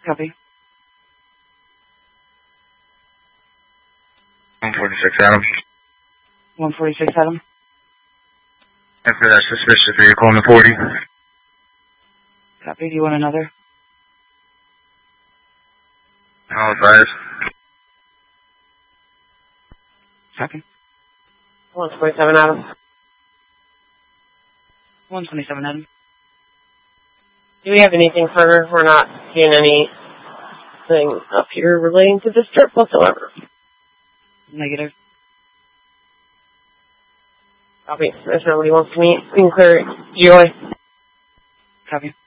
Copy. 146 Adam. 146 Adam. After that suspicious vehicle on the 40. Copy. Do you want another? I'll advise. Copy. 127 Adam. 127 Adam. Do we have anything further? We're not seeing anything up here relating to this trip whatsoever. Negative. Copy. If nobody wants to meet, we can clear Joy. Copy.